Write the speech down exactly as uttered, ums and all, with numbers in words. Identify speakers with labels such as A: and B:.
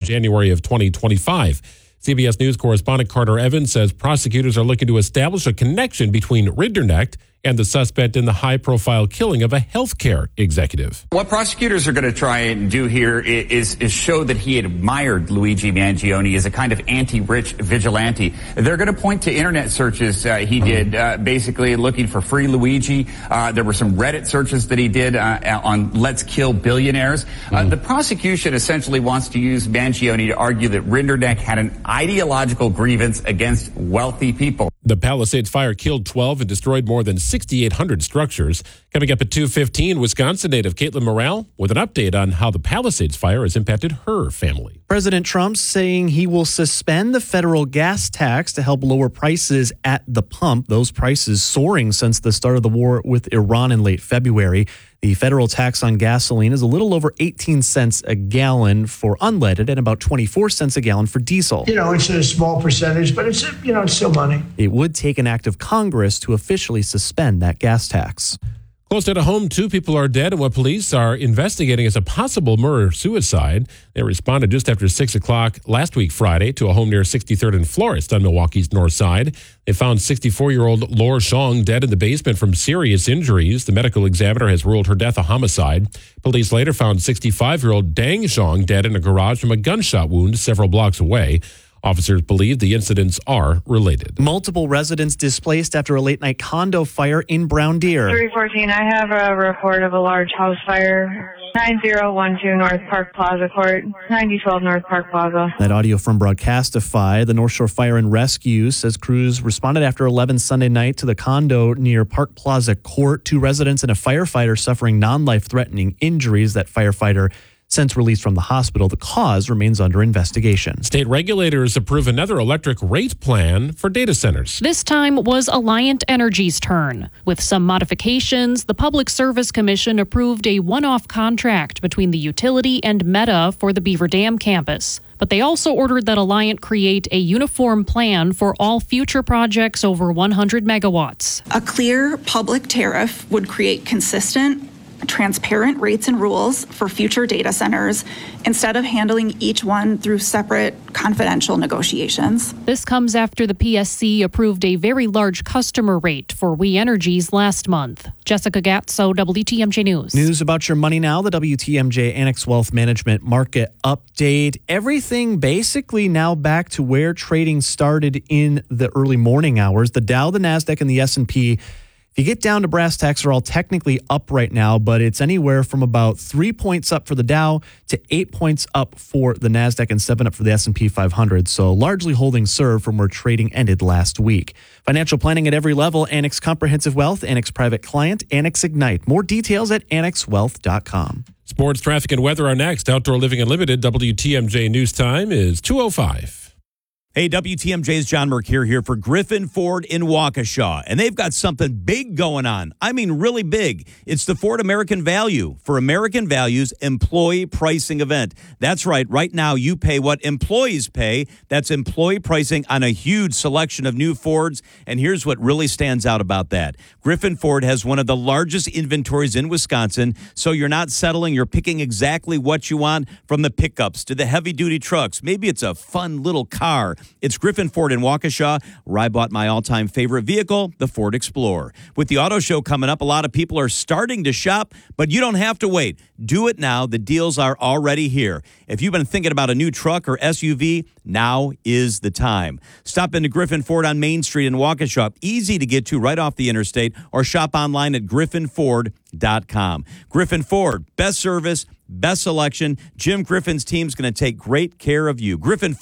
A: January of twenty twenty-five. C B S News correspondent Carter Evans says prosecutors are looking to establish a connection between Rinderknecht and the suspect in the high-profile killing of a healthcare executive.
B: What prosecutors are going to try and do here is, is show that he admired Luigi Mangione as a kind of anti-rich vigilante. They're going to point to internet searches uh, he did, uh, basically looking for free Luigi. Uh, there were some Reddit searches that he did uh, on Let's Kill Billionaires. Uh, mm. The prosecution essentially wants to use Mangione to argue that Rinderknecht had an ideological grievance against wealthy people.
A: The Palisades fire killed twelve and destroyed more than sixty-eight hundred structures. Coming up at two fifteen, Wisconsin native Caitlin Morrell with an update on how the Palisades fire has impacted her family.
C: President Trump's saying he will suspend the federal gas tax to help lower prices at the pump. Those prices soaring since the start of the war with Iran in late February. The federal tax on gasoline is a little over eighteen cents a gallon for unleaded and about twenty-four cents a gallon for diesel.
D: You know, it's a small percentage, but it's, you know, it's still money.
C: It would take an act of Congress to officially suspend that gas tax.
A: Close to home, two people are dead in what police are investigating as a possible murder-suicide. They responded just after six o'clock last week Friday to a home near sixty-third and Florist on Milwaukee's north side. They found sixty-four-year-old Laura Xiong dead in the basement from serious injuries. The medical examiner has ruled her death a homicide. Police later found sixty-five-year-old Dang Xiong dead in a garage from a gunshot wound several blocks away. Officers believe the incidents are related.
C: Multiple residents displaced after a late-night condo fire in Brown Deer.
E: three fourteen, I have a report of a large house fire. nine zero one two North Park Plaza Court, ninety twelve North Park Plaza.
C: That audio from Broadcastify. The North Shore Fire and Rescue says crews responded after eleven Sunday night to the condo near Park Plaza Court. Two residents and a firefighter suffering non-life-threatening injuries. That firefighter since released from the hospital. The cause remains under investigation.
A: State regulators approve another electric rate plan for data centers.
F: This time was Alliant Energy's turn. With some modifications, the Public Service Commission approved a one-off contract between the utility and Meta for the Beaver Dam campus. But they also ordered that Alliant create a uniform plan for all future projects over one hundred megawatts.
G: A clear public tariff would create consistent, transparent rates and rules for future data centers instead of handling each one through separate confidential negotiations.
F: This comes after the P S C approved a very large customer rate for We Energies last month. Jessica Gatso, W T M J News.
C: News about your money now, the W T M J Annex Wealth Management Market Update. Everything basically now back to where trading started in the early morning hours. The Dow, the NASDAQ, and the S and P. If you get down to brass tacks, are all technically up right now, but it's anywhere from about three points up for the Dow to eight points up for the NASDAQ and seven up for the S and P five hundred. So largely holding serve from where trading ended last week. Financial planning at every level, Annex Comprehensive Wealth, Annex Private Client, Annex Ignite. More details at annex wealth dot com.
A: Sports, traffic, and weather are next. Outdoor Living Unlimited, W T M J News Time is two oh five.
H: Hey, W T M J's John Mercure here for Griffin Ford in Waukesha, and they've got something big going on. I mean, really big. It's the Ford American Value for American Values employee pricing event. That's right. Right now, you pay what employees pay. That's employee pricing on a huge selection of new Fords, and here's what really stands out about that. Griffin Ford has one of the largest inventories in Wisconsin, so you're not settling. You're picking exactly what you want, from the pickups to the heavy-duty trucks. Maybe it's a fun little car. It's Griffin Ford in Waukesha, where I bought my all-time favorite vehicle, the Ford Explorer. With the auto show coming up, a lot of people are starting to shop, but you don't have to wait. Do it now. The deals are already here. If you've been thinking about a new truck or S U V, now is the time. Stop into Griffin Ford on Main Street in Waukesha. Easy to get to right off the interstate, or shop online at griffin ford dot com. Griffin Ford, best service, best selection. Jim Griffin's team's going to take great care of you. Griffin